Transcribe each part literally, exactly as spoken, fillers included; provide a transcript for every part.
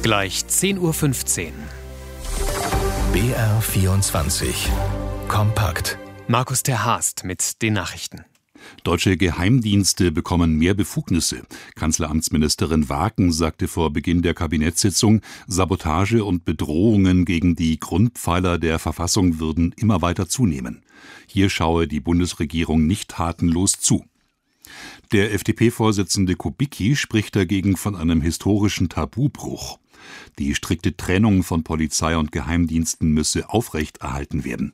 Gleich zehn Uhr fünfzehn. B R vierundzwanzig. Kompakt. Markus ter Haast mit den Nachrichten. Deutsche Geheimdienste bekommen mehr Befugnisse. Kanzleramtsministerin Waaken sagte vor Beginn der Kabinettssitzung, Sabotage und Bedrohungen gegen die Grundpfeiler der Verfassung würden immer weiter zunehmen. Hier schaue die Bundesregierung nicht tatenlos zu. Der F D P-Vorsitzende Kubicki spricht dagegen von einem historischen Tabubruch. Die strikte Trennung von Polizei und Geheimdiensten müsse aufrechterhalten werden.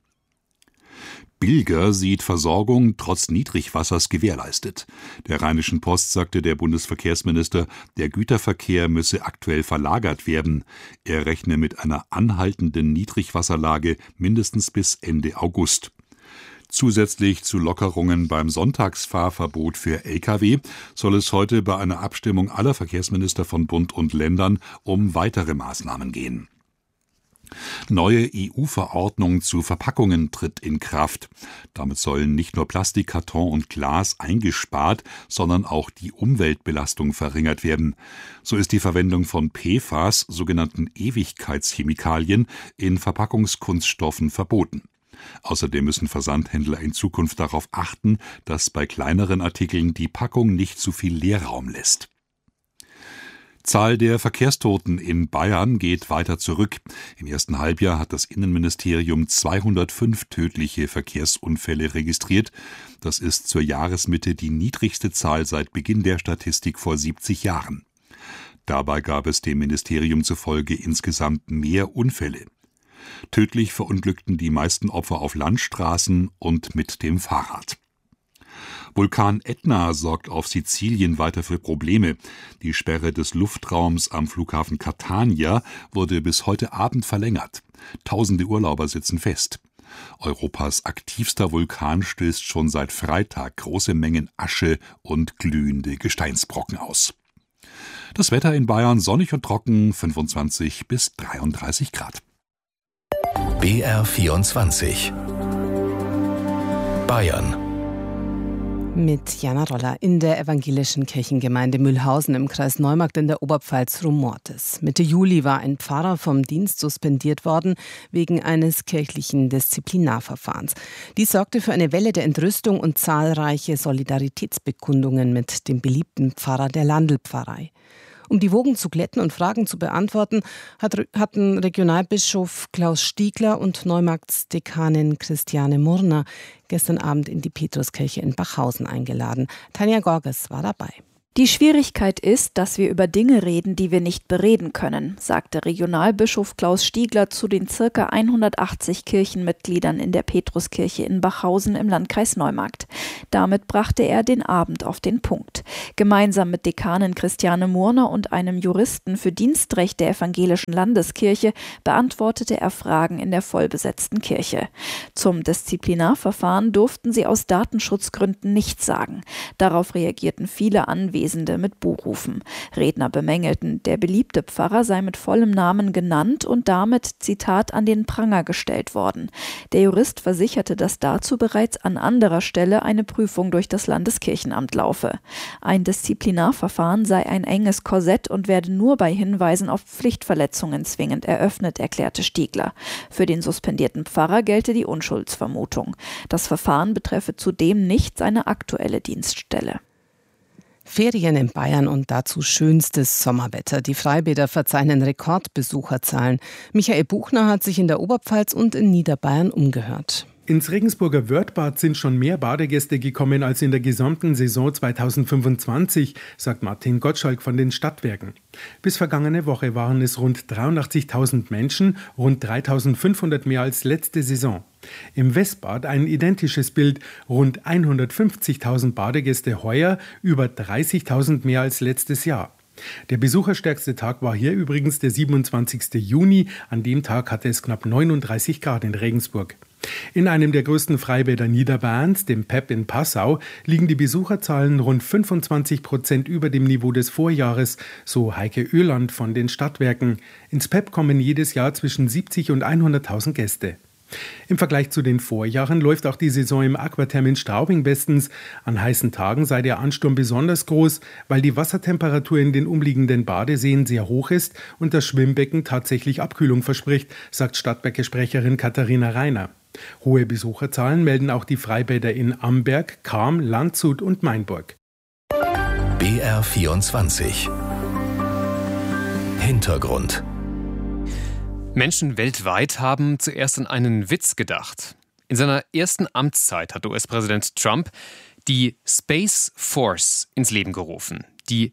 Bilger sieht Versorgung trotz Niedrigwassers gewährleistet. Der Rheinischen Post sagte der Bundesverkehrsminister, der Güterverkehr müsse aktuell verlagert werden. Er rechne mit einer anhaltenden Niedrigwasserlage mindestens bis Ende August. Zusätzlich zu Lockerungen beim Sonntagsfahrverbot für L K W soll es heute bei einer Abstimmung aller Verkehrsminister von Bund und Ländern um weitere Maßnahmen gehen. Neue E U-Verordnung zu Verpackungen tritt in Kraft. Damit sollen nicht nur Plastik, Karton und Glas eingespart, sondern auch die Umweltbelastung verringert werden. So ist die Verwendung von P F A S, sogenannten Ewigkeitschemikalien, in Verpackungskunststoffen verboten. Außerdem müssen Versandhändler in Zukunft darauf achten, dass bei kleineren Artikeln die Packung nicht zu viel Leerraum lässt. Zahl der Verkehrstoten in Bayern geht weiter zurück. Im ersten Halbjahr hat das Innenministerium zweihundertfünf tödliche Verkehrsunfälle registriert. Das ist zur Jahresmitte die niedrigste Zahl seit Beginn der Statistik vor siebzig Jahren. Dabei gab es dem Ministerium zufolge insgesamt mehr Unfälle. Tödlich verunglückten die meisten Opfer auf Landstraßen und mit dem Fahrrad. Vulkan Ätna sorgt auf Sizilien weiter für Probleme. Die Sperre des Luftraums am Flughafen Catania wurde bis heute Abend verlängert. Tausende Urlauber sitzen fest. Europas aktivster Vulkan stößt schon seit Freitag große Mengen Asche und glühende Gesteinsbrocken aus. Das Wetter in Bayern sonnig und trocken, fünfundzwanzig bis dreiunddreißig Grad. B R vierundzwanzig. Bayern. Mit Jana Roller in der evangelischen Kirchengemeinde Mühlhausen im Kreis Neumarkt in der Oberpfalz rumort es. Mitte Juli war ein Pfarrer vom Dienst suspendiert worden wegen eines kirchlichen Disziplinarverfahrens. Dies sorgte für eine Welle der Entrüstung und zahlreiche Solidaritätsbekundungen mit dem beliebten Pfarrer der Landl-Pfarrei. Um die Wogen zu glätten und Fragen zu beantworten, hat, hatten Regionalbischof Klaus Stiegler und Neumarktsdekanin Christiane Murner gestern Abend in die Petruskirche in Bachhausen eingeladen. Tanja Gorges war dabei. Die Schwierigkeit ist, dass wir über Dinge reden, die wir nicht bereden können, sagte Regionalbischof Klaus Stiegler zu den ca. hundertachtzig Kirchenmitgliedern in der Petruskirche in Bachhausen im Landkreis Neumarkt. Damit brachte er den Abend auf den Punkt. Gemeinsam mit Dekanin Christiane Murner und einem Juristen für Dienstrecht der evangelischen Landeskirche beantwortete er Fragen in der vollbesetzten Kirche. Zum Disziplinarverfahren durften sie aus Datenschutzgründen nichts sagen. Darauf reagierten viele Anwesende mit Buhrufen. Redner bemängelten, der beliebte Pfarrer sei mit vollem Namen genannt und damit, Zitat, an den Pranger gestellt worden. Der Jurist versicherte, dass dazu bereits an anderer Stelle eine Prüfung durch das Landeskirchenamt laufe. Ein Disziplinarverfahren sei ein enges Korsett und werde nur bei Hinweisen auf Pflichtverletzungen zwingend eröffnet, erklärte Stiegler. Für den suspendierten Pfarrer gelte die Unschuldsvermutung. Das Verfahren betreffe zudem nicht seine aktuelle Dienststelle. Ferien in Bayern und dazu schönstes Sommerwetter. Die Freibäder verzeichnen Rekordbesucherzahlen. Michael Buchner hat sich in der Oberpfalz und in Niederbayern umgehört. Ins Regensburger Wörthbad sind schon mehr Badegäste gekommen als in der gesamten Saison zweitausendfünfundzwanzig, sagt Martin Gottschalk von den Stadtwerken. Bis vergangene Woche waren es rund dreiundachtzigtausend Menschen, rund dreitausendfünfhundert mehr als letzte Saison. Im Westbad ein identisches Bild, rund hundertfünfzigtausend Badegäste heuer, über dreißigtausend mehr als letztes Jahr. Der besucherstärkste Tag war hier übrigens der siebenundzwanzigste Juni. An dem Tag hatte es knapp neununddreißig Grad in Regensburg. In einem der größten Freibäder Niederbayerns, dem P E P in Passau, liegen die Besucherzahlen rund fünfundzwanzig Prozent über dem Niveau des Vorjahres, so Heike Öland von den Stadtwerken. Ins P E P kommen jedes Jahr zwischen siebzig und hunderttausend Gäste. Im Vergleich zu den Vorjahren läuft auch die Saison im Aquatherm in Straubing bestens. An heißen Tagen sei der Ansturm besonders groß, weil die Wassertemperatur in den umliegenden Badeseen sehr hoch ist und das Schwimmbecken tatsächlich Abkühlung verspricht, sagt Stadtwerke-Sprecherin Katharina Reiner. Hohe Besucherzahlen melden auch die Freibäder in Amberg, Cham, Landshut und Mainburg. B R vierundzwanzig Hintergrund. Menschen weltweit haben zuerst an einen Witz gedacht. In seiner ersten Amtszeit hat U S-Präsident Trump die Space Force ins Leben gerufen. Die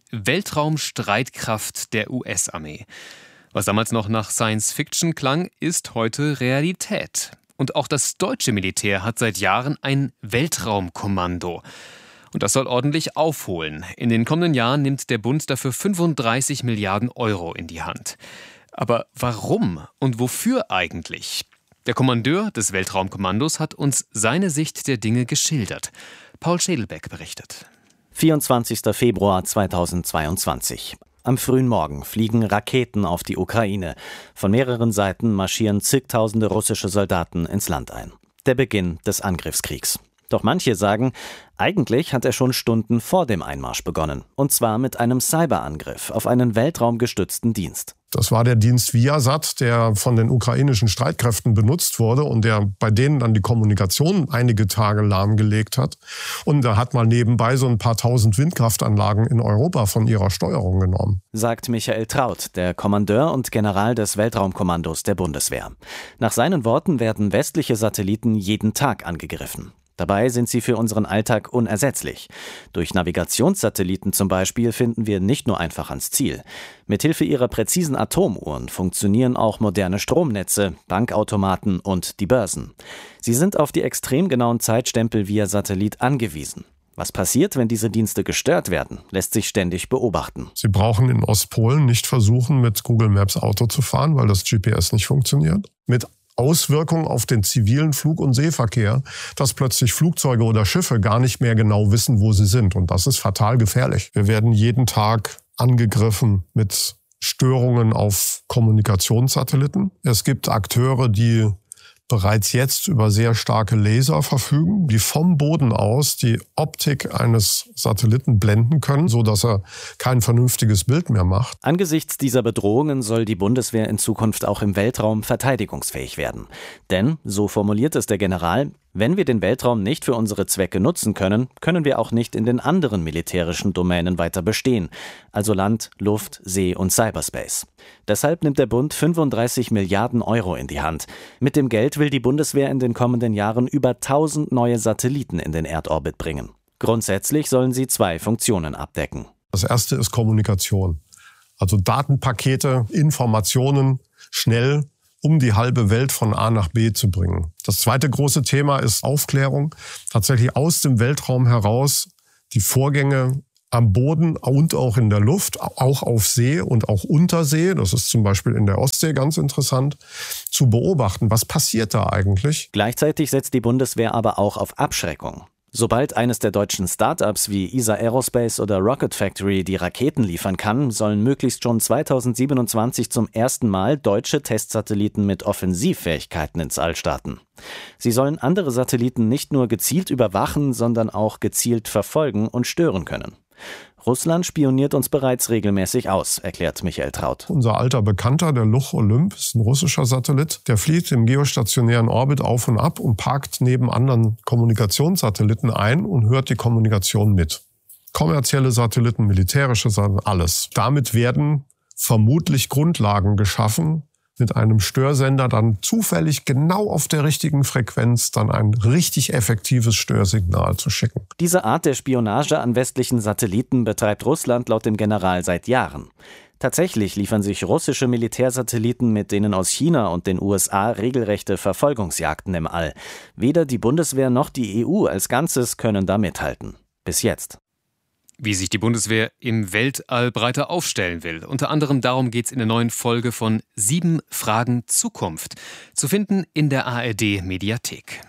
Weltraumstreitkraft der U S-Armee. Was damals noch nach Science Fiction klang, ist heute Realität. Und auch das deutsche Militär hat seit Jahren ein Weltraumkommando. Und das soll ordentlich aufholen. In den kommenden Jahren nimmt der Bund dafür fünfunddreißig Milliarden Euro in die Hand. Aber warum und wofür eigentlich? Der Kommandeur des Weltraumkommandos hat uns seine Sicht der Dinge geschildert. Paul Schädelbeck berichtet. vierundzwanzigster Februar zweitausendzweiundzwanzig. Am frühen Morgen fliegen Raketen auf die Ukraine. Von mehreren Seiten marschieren zigtausende russische Soldaten ins Land ein. Der Beginn des Angriffskriegs. Doch manche sagen, eigentlich hat er schon Stunden vor dem Einmarsch begonnen. Und zwar mit einem Cyberangriff auf einen weltraumgestützten Dienst. Das war der Dienst Viasat, der von den ukrainischen Streitkräften benutzt wurde und der bei denen dann die Kommunikation einige Tage lahmgelegt hat. Und er hat mal nebenbei so ein paar tausend Windkraftanlagen in Europa von ihrer Steuerung genommen. Sagt Michael Traut, der Kommandeur und General des Weltraumkommandos der Bundeswehr. Nach seinen Worten werden westliche Satelliten jeden Tag angegriffen. Dabei sind sie für unseren Alltag unersetzlich. Durch Navigationssatelliten zum Beispiel finden wir nicht nur einfach ans Ziel. Mithilfe ihrer präzisen Atomuhren funktionieren auch moderne Stromnetze, Bankautomaten und die Börsen. Sie sind auf die extrem genauen Zeitstempel via Satellit angewiesen. Was passiert, wenn diese Dienste gestört werden, lässt sich ständig beobachten. Sie brauchen in Ostpolen nicht versuchen, mit Google Maps Auto zu fahren, weil das G P S nicht funktioniert. Mit Auswirkungen auf den zivilen Flug- und Seeverkehr, dass plötzlich Flugzeuge oder Schiffe gar nicht mehr genau wissen, wo sie sind. Und das ist fatal gefährlich. Wir werden jeden Tag angegriffen mit Störungen auf Kommunikationssatelliten. Es gibt Akteure, die bereits jetzt über sehr starke Laser verfügen, die vom Boden aus die Optik eines Satelliten blenden können, sodass er kein vernünftiges Bild mehr macht. Angesichts dieser Bedrohungen soll die Bundeswehr in Zukunft auch im Weltraum verteidigungsfähig werden. Denn, so formuliert es der General, wenn wir den Weltraum nicht für unsere Zwecke nutzen können, können wir auch nicht in den anderen militärischen Domänen weiter bestehen, also Land, Luft, See und Cyberspace. Deshalb nimmt der Bund fünfunddreißig Milliarden Euro in die Hand. Mit dem Geld will die Bundeswehr in den kommenden Jahren über tausend neue Satelliten in den Erdorbit bringen. Grundsätzlich sollen sie zwei Funktionen abdecken. Das erste ist Kommunikation. Also Datenpakete, Informationen schnell um die halbe Welt von A nach B zu bringen. Das zweite große Thema ist Aufklärung. Tatsächlich aus dem Weltraum heraus die Vorgänge am Boden und auch in der Luft, auch auf See und auch unter See, das ist zum Beispiel in der Ostsee ganz interessant, zu beobachten. Was passiert da eigentlich? Gleichzeitig setzt die Bundeswehr aber auch auf Abschreckung. Sobald eines der deutschen Start-ups wie E S A Aerospace oder Rocket Factory die Raketen liefern kann, sollen möglichst schon zweitausendsiebenundzwanzig zum ersten Mal deutsche Testsatelliten mit Offensivfähigkeiten ins All starten. Sie sollen andere Satelliten nicht nur gezielt überwachen, sondern auch gezielt verfolgen und stören können. Russland spioniert uns bereits regelmäßig aus, erklärt Michael Traut. Unser alter Bekannter, der Luch Olymp, ist ein russischer Satellit. Der fliegt im geostationären Orbit auf und ab und parkt neben anderen Kommunikationssatelliten ein und hört die Kommunikation mit. Kommerzielle Satelliten, militärische Satelliten, alles. Damit werden vermutlich Grundlagen geschaffen, mit einem Störsender dann zufällig genau auf der richtigen Frequenz dann ein richtig effektives Störsignal zu schicken. Diese Art der Spionage an westlichen Satelliten betreibt Russland laut dem General seit Jahren. Tatsächlich liefern sich russische Militärsatelliten mit denen aus China und den U S A regelrechte Verfolgungsjagden im All. Weder die Bundeswehr noch die E U als Ganzes können da mithalten. Bis jetzt. Wie sich die Bundeswehr im Weltall breiter aufstellen will. Unter anderem darum geht es in der neuen Folge von Sieben Fragen Zukunft. Zu finden in der A R D-Mediathek.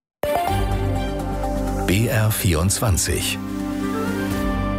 B R vierundzwanzig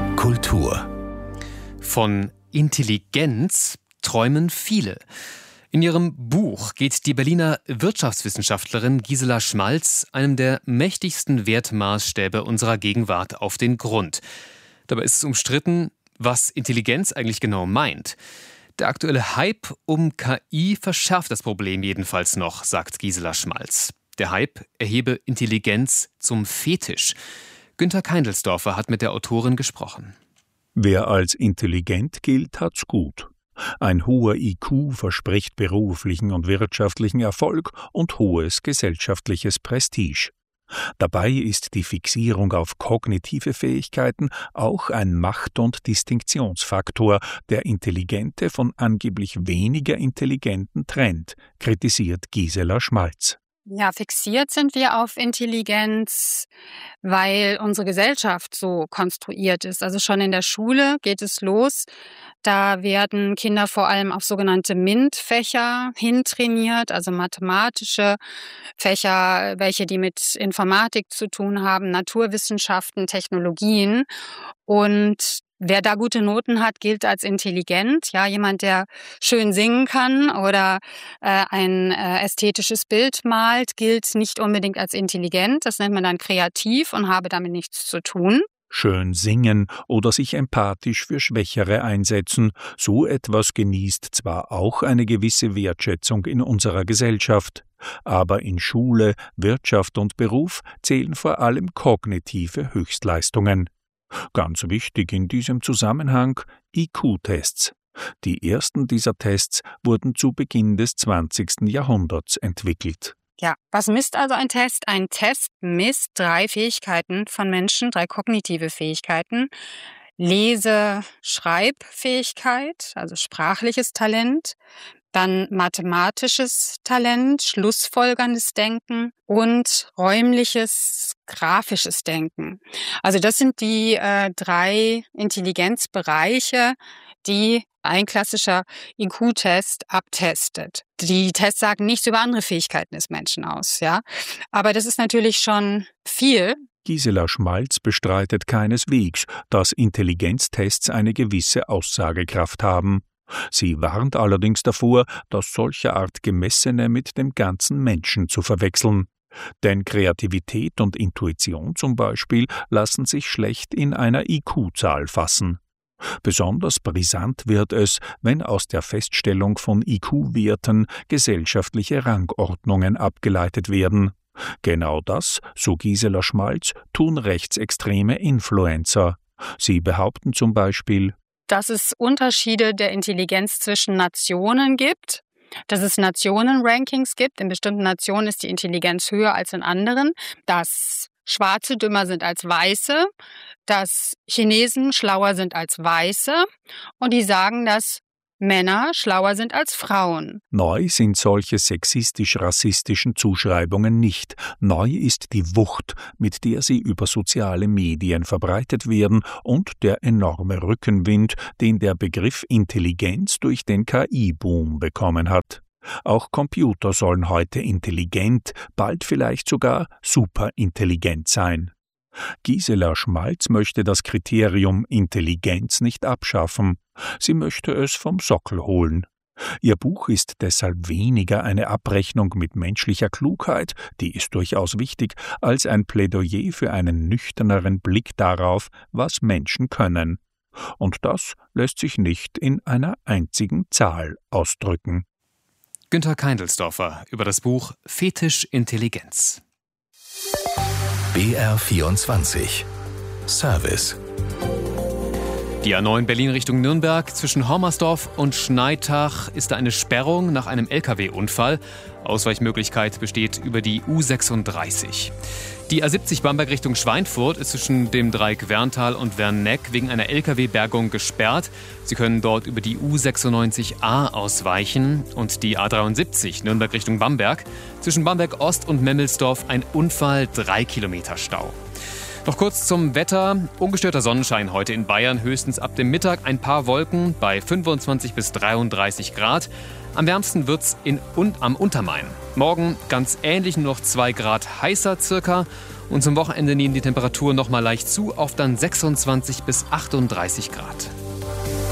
Kultur. Von Intelligenz träumen viele. In ihrem Buch geht die Berliner Wirtschaftswissenschaftlerin Gisela Schmalz einem der mächtigsten Wertmaßstäbe unserer Gegenwart auf den Grund. Dabei ist es umstritten, was Intelligenz eigentlich genau meint. Der aktuelle Hype um K I verschärft das Problem jedenfalls noch, sagt Gisela Schmalz. Der Hype erhebe Intelligenz zum Fetisch. Günter Keindelsdorfer hat mit der Autorin gesprochen. Wer als intelligent gilt, hat's gut. Ein hoher I Q verspricht beruflichen und wirtschaftlichen Erfolg und hohes gesellschaftliches Prestige. Dabei ist die Fixierung auf kognitive Fähigkeiten auch ein Macht- und Distinktionsfaktor, der Intelligente von angeblich weniger Intelligenten trennt, kritisiert Gisela Schmalz. Ja, fixiert sind wir auf Intelligenz, weil unsere Gesellschaft so konstruiert ist. Also schon in der Schule geht es los. Da werden Kinder vor allem auf sogenannte MINT-Fächer hintrainiert, also mathematische Fächer, welche die mit Informatik zu tun haben, Naturwissenschaften, Technologien. Und wer da gute Noten hat, gilt als intelligent. Ja, jemand, der schön singen kann oder äh, ein äh, ästhetisches Bild malt, gilt nicht unbedingt als intelligent. Das nennt man dann kreativ und habe damit nichts zu tun. Schön singen oder sich empathisch für Schwächere einsetzen, so etwas genießt zwar auch eine gewisse Wertschätzung in unserer Gesellschaft, aber in Schule, Wirtschaft und Beruf zählen vor allem kognitive Höchstleistungen. Ganz wichtig in diesem Zusammenhang I Q-Tests. Die ersten dieser Tests wurden zu Beginn des zwanzigsten Jahrhunderts entwickelt. Ja, was misst also ein Test? Ein Test misst drei Fähigkeiten von Menschen, drei kognitive Fähigkeiten. Lese-, Schreibfähigkeit, also sprachliches Talent, dann mathematisches Talent, schlussfolgerndes Denken und räumliches, grafisches Denken. Also das sind die äh, drei Intelligenzbereiche, die ein klassischer I Q-Test abtestet. Die Tests sagen nichts über andere Fähigkeiten des Menschen aus, ja. Aber das ist natürlich schon viel. Gisela Schmalz bestreitet keineswegs, dass Intelligenztests eine gewisse Aussagekraft haben. Sie warnt allerdings davor, dass solche Art Gemessene mit dem ganzen Menschen zu verwechseln. Denn Kreativität und Intuition zum Beispiel lassen sich schlecht in einer I Q-Zahl fassen. Besonders brisant wird es, wenn aus der Feststellung von I Q-Werten gesellschaftliche Rangordnungen abgeleitet werden. Genau das, so Gisela Schmalz, tun rechtsextreme Influencer. Sie behaupten zum Beispiel, dass es Unterschiede der Intelligenz zwischen Nationen gibt, dass es Nationenrankings gibt. In bestimmten Nationen ist die Intelligenz höher als in anderen, dass Schwarze dümmer sind als Weiße, dass Chinesen schlauer sind als Weiße und die sagen, dass Männer schlauer sind als Frauen. Neu sind solche sexistisch-rassistischen Zuschreibungen nicht. Neu ist die Wucht, mit der sie über soziale Medien verbreitet werden und der enorme Rückenwind, den der Begriff Intelligenz durch den K I-Boom bekommen hat. Auch Computer sollen heute intelligent, bald vielleicht sogar superintelligent sein. Gisela Schmalz möchte das Kriterium Intelligenz nicht abschaffen. Sie möchte es vom Sockel holen. Ihr Buch ist deshalb weniger eine Abrechnung mit menschlicher Klugheit, die ist durchaus wichtig, als ein Plädoyer für einen nüchterneren Blick darauf, was Menschen können. Und das lässt sich nicht in einer einzigen Zahl ausdrücken. Günter Keindelsdorfer über das Buch Fetisch Intelligenz. B R vierundzwanzig Service. Die A neun Berlin Richtung Nürnberg zwischen Hommersdorf und Schneitach ist da eine Sperrung nach einem L K W-Unfall. Ausweichmöglichkeit besteht über die U sechsunddreißig. Die A siebzig Bamberg Richtung Schweinfurt ist zwischen dem Dreieck Werntal und Werneck wegen einer L K W-Bergung gesperrt. Sie können dort über die U sechsundneunzig A ausweichen. Und die A dreiundsiebzig Nürnberg Richtung Bamberg. Zwischen Bamberg Ost und Memmelsdorf ein Unfall, drei Kilometer Stau. Noch kurz zum Wetter. Ungestörter Sonnenschein heute in Bayern, höchstens ab dem Mittag ein paar Wolken bei fünfundzwanzig bis dreiunddreißig Grad. Am wärmsten wird's in und am Untermain. Morgen ganz ähnlich, nur noch zwei Grad heißer circa. Und zum Wochenende nehmen die Temperaturen noch mal leicht zu auf dann sechsundzwanzig bis achtunddreißig Grad.